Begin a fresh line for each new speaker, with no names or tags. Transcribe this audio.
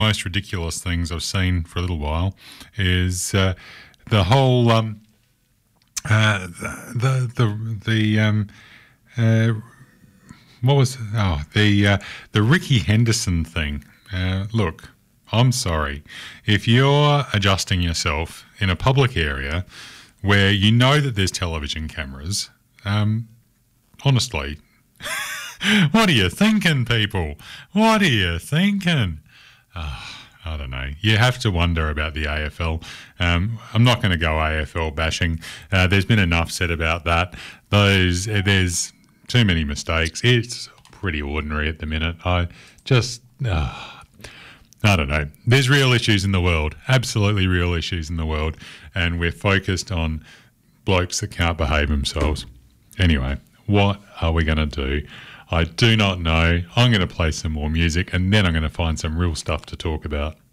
most ridiculous things I've seen for a little while is the whole what was the Ricky Henderson thing. Look, I'm sorry if you're adjusting yourself in a public area where you know that there's television cameras. Honestly, what are you thinking, people? What are you thinking? I don't know. You have to wonder about the AFL. I'm not going to go AFL bashing. There's been enough said about that. There's too many mistakes. It's pretty ordinary at the minute. I don't know. There's real issues in the world, absolutely real issues in the world, and we're focused on blokes that can't behave themselves. Anyway, what are we going to do? I do not know. I'm going to play some more music and then I'm going to find some real stuff to talk about.